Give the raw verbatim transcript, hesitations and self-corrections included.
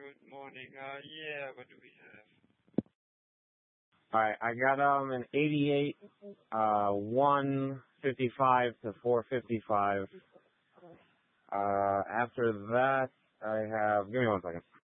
Good morning. Uh, yeah, what do we have? Alright, I got um an eighty-eight, uh, one fifty-five to four fifty-five. Uh, after that, I have, give me one second.